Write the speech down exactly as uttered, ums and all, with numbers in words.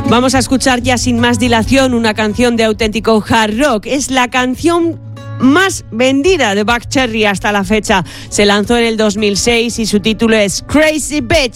Vamos a escuchar ya sin más dilación una canción de auténtico hard rock. Es la canción más vendida de Buckcherry hasta la fecha. Se lanzó en el dos mil seis y su título es Crazy Bitch.